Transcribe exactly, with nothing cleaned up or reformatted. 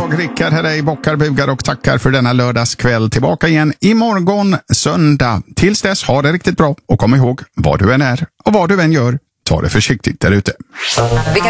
jag, Rickard, här är bockar, bugar och tackar för denna lördagskväll. Tillbaka igen imorgon söndag. Tills dess, ha det riktigt bra och kom ihåg, vad du än är och vad du än gör, ta det försiktigt där ute.